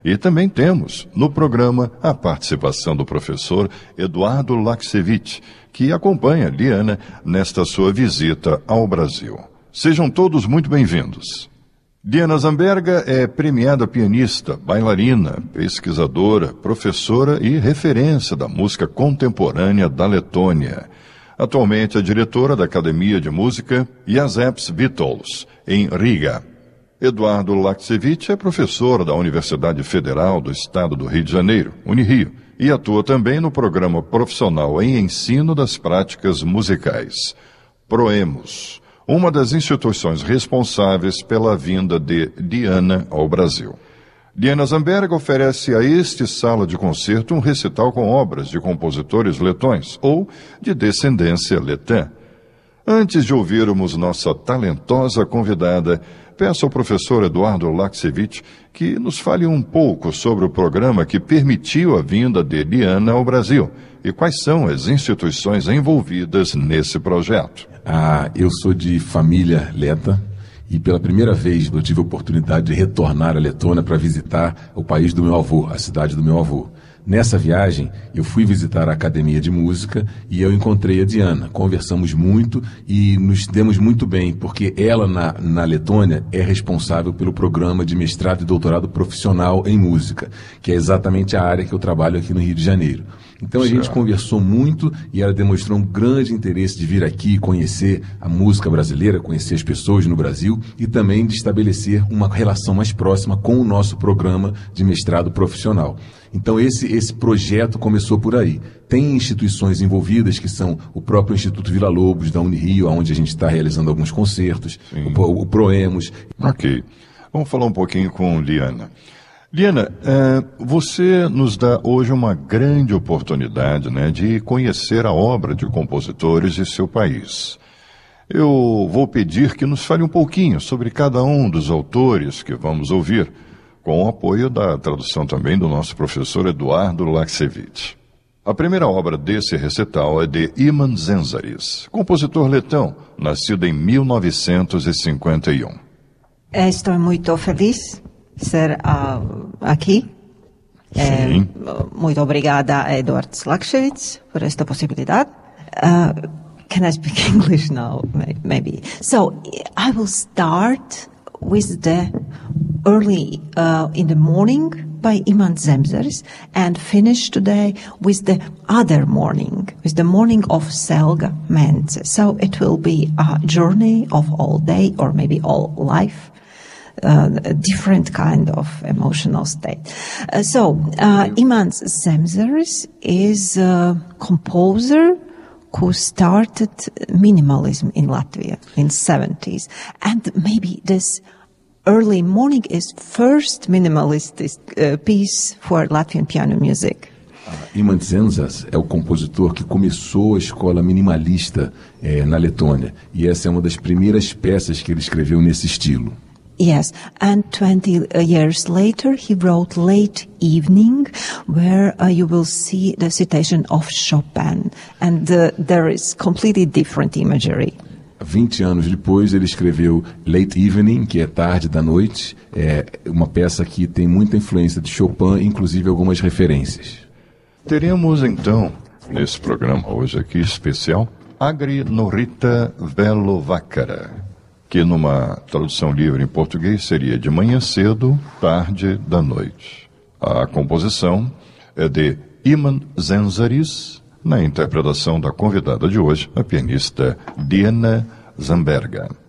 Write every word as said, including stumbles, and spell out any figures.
E também temos, no programa, a participação do professor Eduardo Laksevich, que acompanha Liana nesta sua visita ao Brasil. Sejam todos muito bem-vindos. Diana Zamberga é premiada pianista, bailarina, pesquisadora, professora e referência da música contemporânea da Letônia. Atualmente é diretora da Academia de Música Jēkabpils Vitols, em Riga. Eduardo Laksevich é professor da Universidade Federal do Estado do Rio de Janeiro, Unirio, e atua também no programa profissional em ensino das práticas musicais, Proemos, uma das instituições responsáveis pela vinda de Diana ao Brasil. Diana Zamberga oferece a este sala de concerto um recital com obras de compositores letões ou de descendência letã. Antes de ouvirmos nossa talentosa convidada, peço ao professor Eduardo Laksevich que nos fale um pouco sobre o programa que permitiu a vinda de Diana ao Brasil e quais são as instituições envolvidas nesse projeto. Ah, eu sou de família leta e pela primeira vez eu tive a oportunidade de retornar à Letônia para visitar o país do meu avô, a cidade do meu avô. Nessa viagem, eu fui visitar a Academia de Música e eu encontrei a Diana. Conversamos muito e nos demos muito bem, porque ela, na, na Letônia, é responsável pelo programa de mestrado e doutorado profissional em música, que é exatamente a área que eu trabalho aqui no Rio de Janeiro. Então a gente conversou muito e ela demonstrou um grande interesse de vir aqui conhecer a música brasileira, conhecer as pessoas no Brasil e também de estabelecer uma relação mais próxima com o nosso programa de mestrado profissional. Então esse, esse projeto começou por aí. Tem instituições envolvidas que são o próprio Instituto Vila Lobos, da Unirio, onde a gente está realizando alguns concertos, o, o Proemos. Ok. Vamos falar um pouquinho com Liana. Liana, é, você nos dá hoje uma grande oportunidade, né, de conhecer a obra de compositores de seu país. Eu vou pedir que nos fale um pouquinho sobre cada um dos autores que vamos ouvir, com o apoio da tradução também do nosso professor Eduardo Laksevich. A primeira obra desse recital é de Iman Zenzaris, compositor letão, nascido em mil novecentos e cinquenta e um. Estou muito feliz de ser uh, aqui. Sim. É, muito obrigada a Eduardo Laksevich por esta possibilidade. Uh, can I speak English now? Maybe. So, I will start with the early uh, in the morning by Iman Zenzaris and finish today with the other morning, with the morning of Selga Mentze. So it will be a journey of all day or maybe all life, uh, a different kind of emotional state. Uh, so uh, Iman Zenzaris is a composer who started minimalism in Latvia in seventies, and maybe this Early Morning is first minimalist uh, piece for Latvian piano music. Iman Zenzaris é o compositor que começou a escola minimalista eh, na Letônia, e essa é uma das primeiras peças que ele escreveu nesse estilo. Yes, and twenty years later he wrote Late Evening, where uh, you will see the citation of Chopin, and uh, there is completely different imagery. vinte anos depois ele escreveu Late Evening, que é tarde da noite, é uma peça que tem muita influência de Chopin, inclusive algumas referências. Teremos então, nesse programa hoje aqui especial, Agri Norita Velo Vakara, que numa tradução livre em português seria de manhã cedo, tarde da noite. A composição é de Iman Zenzaris, na interpretação da convidada de hoje, a pianista Diana Zamberga.